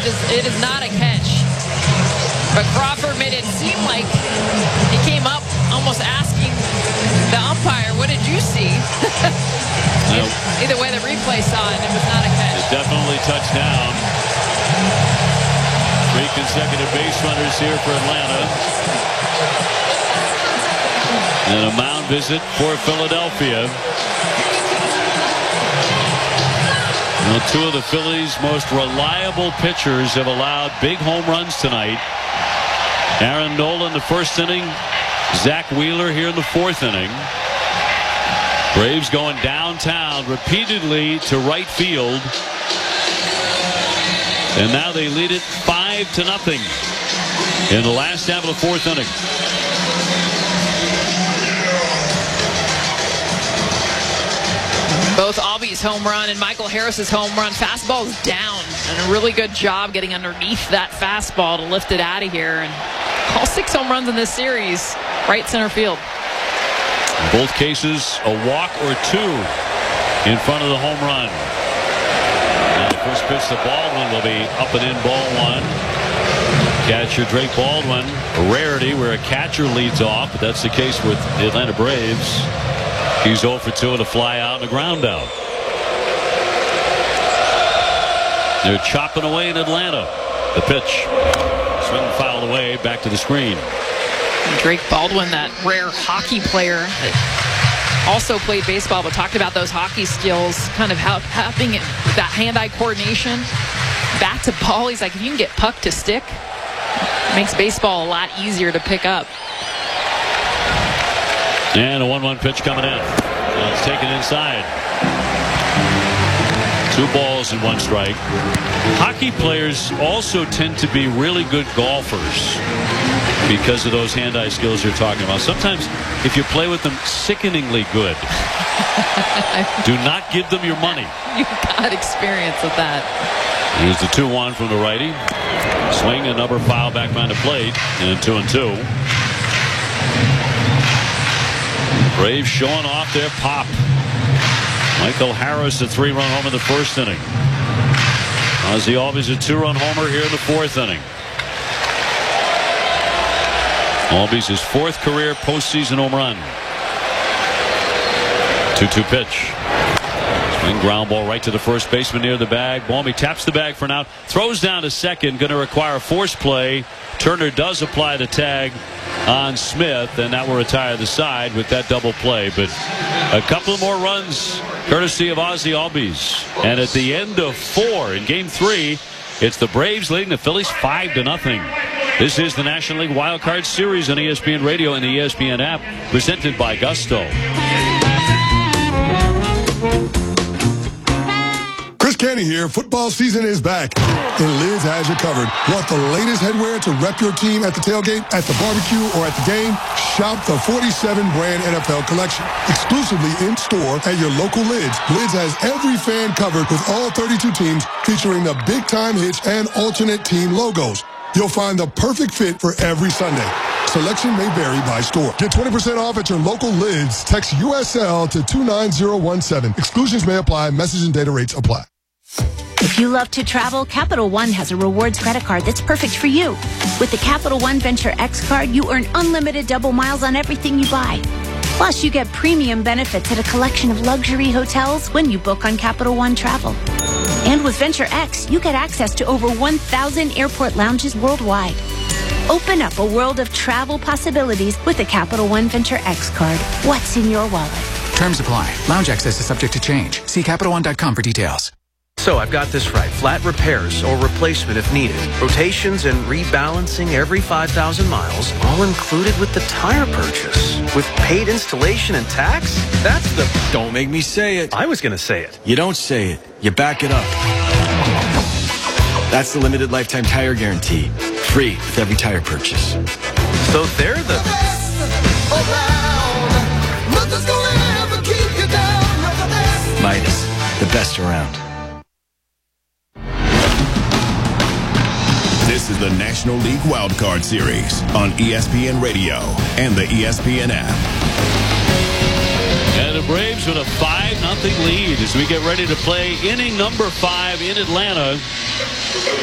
it is not a catch. But Crawford made it seem like he came up almost asking the umpire, what did you see? Either way, the replay saw it. It was not a catch. It definitely touched down. 3 consecutive base runners here for Atlanta. And a mound visit for Philadelphia. Now, 2 of the Phillies' most reliable pitchers have allowed big home runs tonight. Aaron Nola in the first inning. Zach Wheeler here in the 4th inning. Braves going downtown repeatedly to right field. And now they lead it 5-0 in the last half of the 4th inning. Both Albies home run and Michael Harris's home run. Fastball is down, and a really good job getting underneath that fastball to lift it out of here. And all 6 home runs in this series, right center field. In both cases, a walk or 2 in front of the home run. Now the first pitch to Baldwin will be up and in, ball 1. Catcher Drake Baldwin, a rarity where a catcher leads off, but that's the case with the Atlanta Braves. He's 0 for 2 and a fly out and a ground out. They're chopping away in Atlanta. The pitch. Swing fouled away, back to the screen. Drake Baldwin, that rare hockey player that also played baseball, but talked about those hockey skills, kind of having that hand-eye coordination. Bat to ball, he's like, if you can get puck to stick, it makes baseball a lot easier to pick up. And a 1-1 pitch coming in. It's taken inside. 2 balls and 1 strike. Hockey players also tend to be really good golfers because of those hand-eye skills you're talking about. Sometimes if you play with them, sickeningly good. Do not give them your money. You've got experience with that. Here's the 2-1 from the righty. Swing, another foul back behind the plate. And 2-2. Braves showing off their pop. Michael Harris, a 3-run home in the 1st inning. Ozzie Albies, a 2-run homer here in the 4th inning. Albies, his 4th career postseason home run. 2-2 pitch. Swing, ground ball right to the first baseman near the bag. Balmy taps the bag for now. Throws down to second. Going to require a force play. Turner does apply the tag on Smith, and that will retire the side with that double play. But a couple more runs courtesy of Ozzie Albies. And at the end of 4 in Game 3, it's the Braves leading the Phillies 5-0. This is the National League Wild Card Series on ESPN Radio and the ESPN app, presented by Gusto. Chris Canty here. Football season is back, and Liz has you covered. Want the latest headwear to rep your team at the tailgate, at the barbecue, or at the game? Shop the 47-brand NFL collection, exclusively in-store at your local Lids. Lids has every fan covered with all 32 teams, featuring the big-time hits and alternate team logos. You'll find the perfect fit for every Sunday. Selection may vary by store. Get 20% off at your local Lids. Text USL to 29017. Exclusions may apply. Message and data rates apply. If you love to travel, Capital One has a rewards credit card that's perfect for you. With the Capital One Venture X card, you earn unlimited double miles on everything you buy. Plus, you get premium benefits at a collection of luxury hotels when you book on Capital One Travel. And with Venture X, you get access to over 1,000 airport lounges worldwide. Open up a world of travel possibilities with the Capital One Venture X card. What's in your wallet? Terms apply. Lounge access is subject to change. See CapitalOne.com for details. So I've got this right. Flat repairs or replacement if needed. Rotations and rebalancing every 5,000 miles, all included with the tire purchase. With paid installation and tax? That's the... Don't make me say it. I was going to say it. You don't say it. You back it up. That's the limited lifetime tire guarantee. Free with every tire purchase. So they're the... Midas, the best around. This is the National League Wild Card Series on ESPN Radio and the ESPN app. And the Braves with a 5-0 lead as we get ready to play inning number 5 in Atlanta.